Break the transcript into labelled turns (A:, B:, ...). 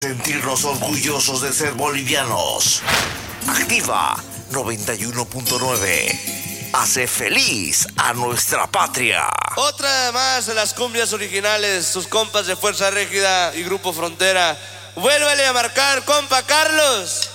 A: Sentirnos orgullosos de ser bolivianos. Activa 91.9. Hace feliz a nuestra patria.
B: Otra más de las cumbias originales, sus compas de Fuerza Régida y Grupo Frontera. Vuélvale a marcar, compa Carlos.